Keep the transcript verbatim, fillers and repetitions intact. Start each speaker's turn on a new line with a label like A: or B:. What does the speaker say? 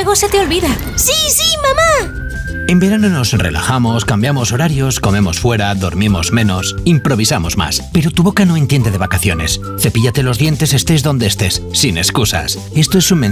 A: luego se te olvida.
B: ¡Sí, sí, mamá!
C: En verano nos relajamos, cambiamos horarios, comemos fuera, dormimos menos, improvisamos más. Pero tu boca no entiende de vacaciones. Cepíllate los dientes estés donde estés, sin excusas. Esto es un mensaje